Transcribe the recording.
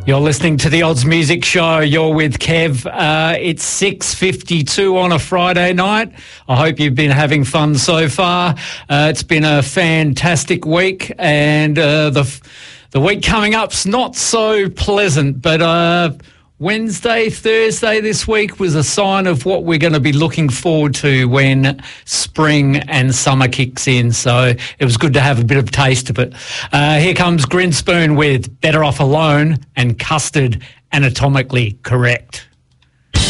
You're listening to the Oz Music Show. You're with Kev. It's 6:52 on a Friday night. I hope you've been having fun so far. It's been a fantastic week, and the week coming up's not so pleasant, but Wednesday, Thursday this week was a sign of what we're going to be looking forward to when spring and summer kicks in. So it was good to have a bit of taste of it. Here comes Grinspoon with Better Off Alone and Custard Anatomically Correct.